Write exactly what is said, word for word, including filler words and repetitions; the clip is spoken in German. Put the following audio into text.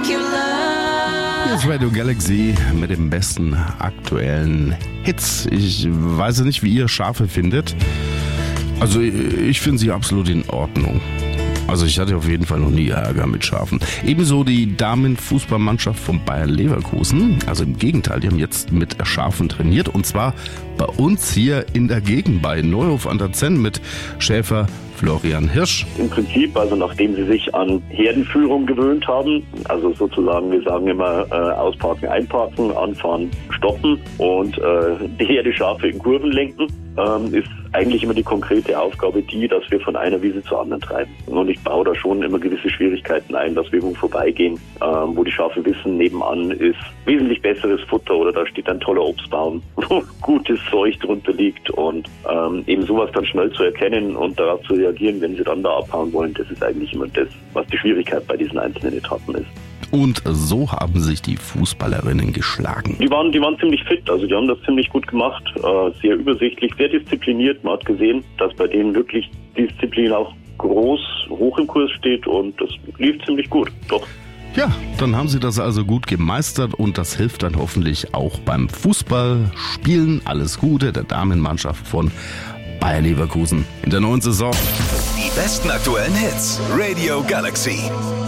Hier ist Radio Galaxy mit den besten aktuellen Hits. Ich weiß nicht, wie ihr Schafe findet. Also ich finde sie absolut in Ordnung. Also ich hatte auf jeden Fall noch nie Ärger mit Schafen. Ebenso die Damenfußballmannschaft von Bayer Leverkusen. Also im Gegenteil, die haben jetzt mit Schafen trainiert. Und zwar bei uns hier in der Gegend bei Neuhof an der Zenn mit Schäfer Florian Hirsch. Im Prinzip, also nachdem sie sich an Herdenführung gewöhnt haben, also sozusagen, wir sagen immer äh, ausparken, einparken, anfahren, stoppen und äh, die Herdeschafe in Kurven lenken, ähm, ist eigentlich immer die konkrete Aufgabe die, dass wir von einer Wiese zur anderen treiben. Und ich baue da schon immer gewisse Schwierigkeiten ein, dass wir wo vorbeigehen, ähm, wo die Schafe wissen, nebenan ist wesentlich besseres Futter oder da steht ein toller Obstbaum, wo gutes Zeug drunter liegt und ähm, eben sowas dann schnell zu erkennen und darauf zu reagieren, wenn sie dann da abhauen wollen, das ist eigentlich immer das, was die Schwierigkeit bei diesen einzelnen Etappen ist. Und so haben sich die Fußballerinnen geschlagen. Die waren, die waren ziemlich fit, also die haben das ziemlich gut gemacht, äh, sehr übersichtlich, sehr diszipliniert. Man hat gesehen, dass bei denen wirklich Disziplin auch groß, hoch im Kurs steht und das lief ziemlich gut, doch. Ja, dann haben sie das also gut gemeistert und das hilft dann hoffentlich auch beim Fußballspielen. Alles Gute der Damenmannschaft von Bayer Leverkusen in der neuen Saison. Die besten aktuellen Hits, Radio Galaxy.